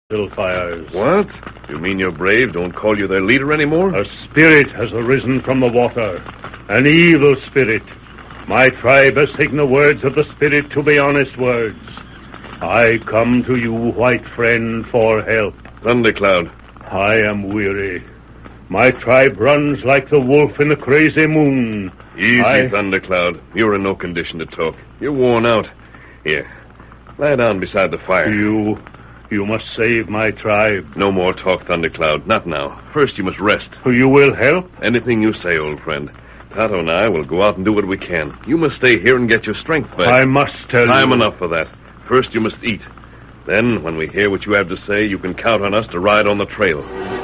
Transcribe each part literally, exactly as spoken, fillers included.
Still fires. What? You mean your brave don't call you their leader anymore? A spirit has arisen from the water. An evil spirit. My tribe has taken the words of the spirit to be honest words. I come to you, white friend, for help. Thundercloud. I am weary. My tribe runs like the wolf in the crazy moon. Easy, I... Thundercloud. You're in no condition to talk. You're worn out. Here, lie down beside the fire. You... you must save my tribe. No more talk, Thundercloud. Not now. First, you must rest. You will help? Anything you say, old friend. Tato and I will go out and do what we can. You must stay here and get your strength back. I must tell you... Time enough for that. First, you must eat. Then, when we hear what you have to say, you can count on us to ride on the trail.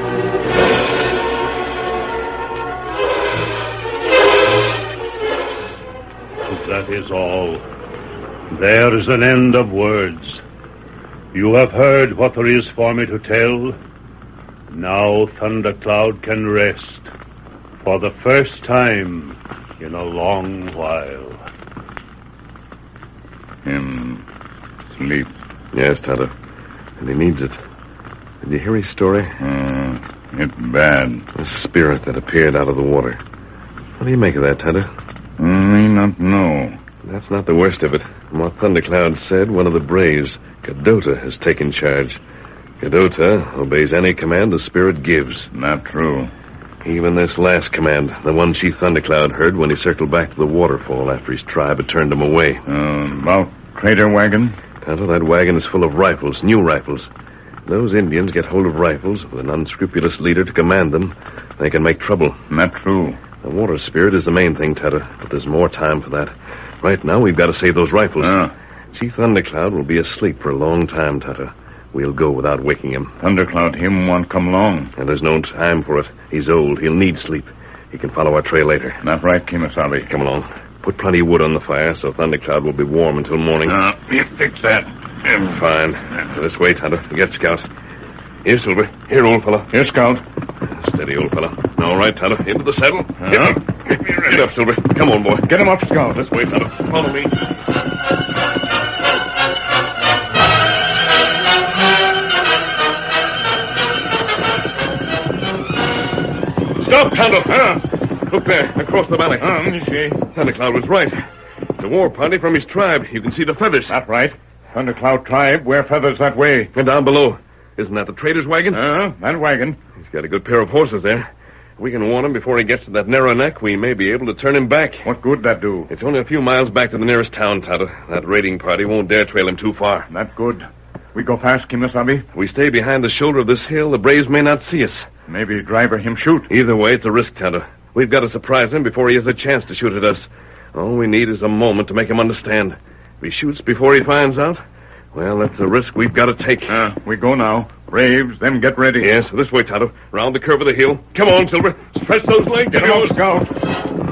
That is all. There is an end of words. You have heard what there is for me to tell. Now Thundercloud can rest. For the first time in a long while. Him sleep. Yes, Tada. And he needs it. Did you hear his story? Uh, it's bad. A spirit that appeared out of the water. What do you make of that, Tada? Me not know. That's not the worst of it. From what Thundercloud said, one of the braves, Cadota, has taken charge. Cadota obeys any command the spirit gives. Not true. Even this last command, the one Chief Thundercloud heard when he circled back to the waterfall after his tribe had turned him away. Uh, about trader wagon? Tonto, that wagon is full of rifles, new rifles. Those Indians get hold of rifles with an unscrupulous leader to command them. They can make trouble. Not true. The water spirit is the main thing, Tonto, but there's more time for that. Right now, we've got to save those rifles. Uh. Chief Thundercloud will be asleep for a long time, Tonto. We'll go without waking him. Thundercloud, him won't come along. And there's no time for it. He's old. He'll need sleep. He can follow our trail later. Not right, Kemosabe. Come along. Put plenty of wood on the fire so Thundercloud will be warm until morning. Uh, you fix that. Yeah, fine. This way, Tonto. Get Scout. Here, Silver. Here, old fellow. Here, Scout. Steady, old fellow. All right, Tonto. Into the saddle. Uh-huh. Get up. Get me ready. Get up, Silver. Come on, boy. Get him up, Scout. This way, Tonto. Follow me. Stop, Tonto. Huh? Look there, across the valley. Uh, you see. Thundercloud was right. It's a war party from his tribe. You can see the feathers. That's right. Thundercloud tribe wear feathers that way. And down below. Isn't that the trader's wagon? Uh, that wagon. He's got a good pair of horses there. We can warn him before he gets to that narrow neck. We may be able to turn him back. What good that do? It's only a few miles back to the nearest town, Tonto. That raiding party won't dare trail him too far. That good. We go fast, Kemosabe. If we stay behind the shoulder of this hill, the braves may not see us. Maybe driver him shoot. Either way, it's a risk, Tonto. We've got to surprise him before he has a chance to shoot at us. All we need is a moment to make him understand. If he shoots before he finds out, well, that's a risk we've got to take. Uh, we go now. Braves, then get ready. Yes, this way, Tonto. Round the curve of the hill. Come on, Silver. Stretch those legs. Get him up, Scout.